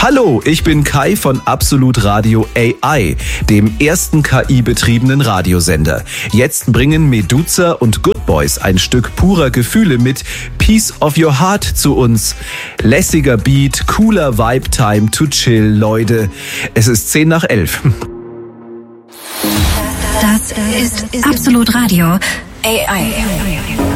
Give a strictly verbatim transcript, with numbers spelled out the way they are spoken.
Hallo, ich bin Kai von Absolut Radio A I, dem ersten K I-betriebenen Radiosender. Jetzt bringen Meduza und Good Boys ein Stück purer Gefühle mit Piece of Your Heart zu uns. Lässiger Beat, cooler Vibe, Time to chill, Leute. Es ist zehn nach elf. Das ist Absolut Radio A I.